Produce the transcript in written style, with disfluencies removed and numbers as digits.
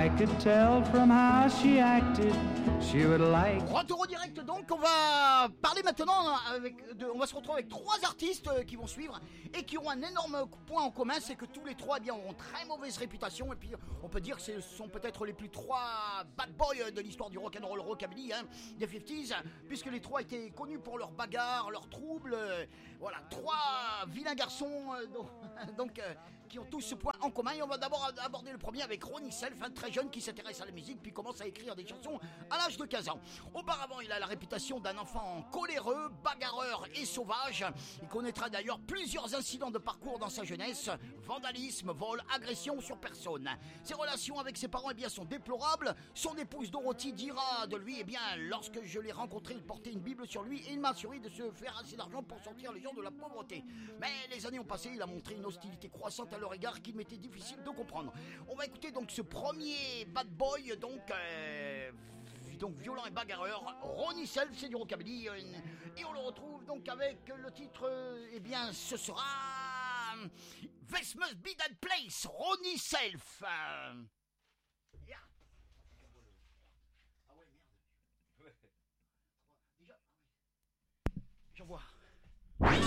I could tell from how she acted, she would like. Retour au direct donc, on va parler maintenant on va se retrouver avec trois artistes qui vont suivre et qui ont un énorme point en commun, c'est que tous les trois ont très mauvaise réputation et puis on peut dire que ce sont peut-être les plus trois bad boys de l'histoire du rock'n'roll rockabilly des 50s, puisque les trois étaient connus pour leurs bagarres, leurs troubles, voilà, trois vilains garçons donc qui ont tous ce point en commun. Et on va d'abord aborder le premier avec Ronnie Self, un très jeune qui s'intéresse à la musique puis commence à écrire des chansons à l'âge de 15 ans. Auparavant, il a la réputation d'un enfant coléreux, bagarreur et sauvage. Il connaîtra d'ailleurs plusieurs incidents de parcours dans sa jeunesse: vandalisme, vol, agression sur personne. Ses relations avec ses parents sont déplorables. Son épouse Dorothy dira de lui: lorsque je l'ai rencontré, il portait une Bible sur lui et il m'a assuré de se faire assez d'argent pour sortir les gens de la pauvreté. Mais les années ont passé, il a montré une hostilité croissante à leur égard qu'il m'était difficile de comprendre. On va écouter donc ce premier bad boy, donc violent et bagarreur, Ronnie Self, c'est du rockabilly, et on le retrouve donc avec le titre, ce sera This Must Be That Place, Ronnie Self. Yeah. Ah ouais, merde. Déjà, j'en vois.